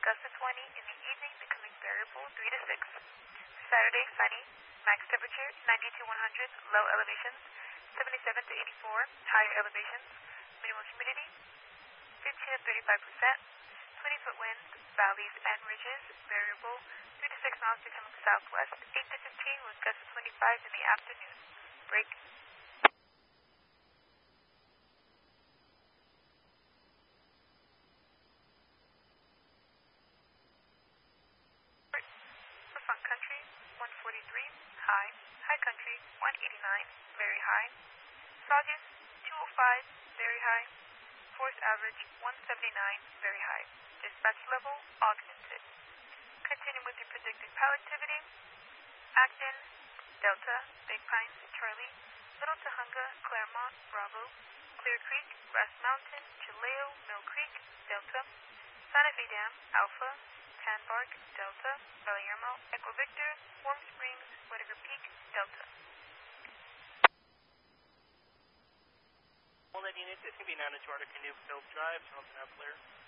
gusts of 20. In the evening, becoming variable 3 to 6. Saturday, sunny. Max temperature 90 to 100. Low elevations 77 to 84. Higher elevations. Minimal humidity 15 to 35%. 20-foot winds, valleys and ridges, variable 3 to 6 miles becoming southwest. 8 to 15 with gusts of 25 in the afternoon. Break. For Funk Country, 143, high. High Country, 189, very high. Saugus, 205, very high. Force average, 179, very high. Dispatch level, augmented. Continue with your predicted power activity. Acton, Delta, Big Pines, Charlie, Little Tujunga, Claremont, Bravo, Clear Creek, Grass Mountain, Chileo, Mill Creek, Delta, Santa Fe Dam, Alpha, Tanbark, Delta, Guillermo, Echo Victor, Warm Springs, Whittaker Peak, Delta. All that units, this can be 9 to Charter Canoe Field Drive, Charleston Air Flare.